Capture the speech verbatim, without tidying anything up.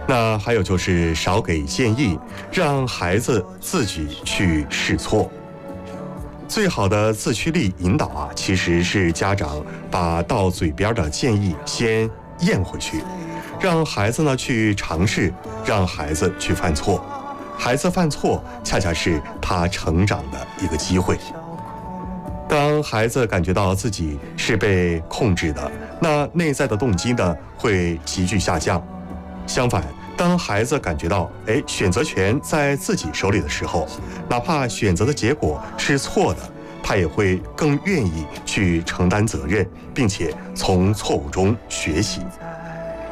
那还有就是少给建议，让孩子自己去试错。最好的自驱力引导啊，其实是家长把到嘴边的建议先咽回去，让孩子呢去尝试，让孩子去犯错。孩子犯错，恰恰是他成长的一个机会。当孩子感觉到自己是被控制的，那内在的动机呢会急剧下降。相反，当孩子感觉到哎选择权在自己手里的时候，哪怕选择的结果是错的，他也会更愿意去承担责任，并且从错误中学习。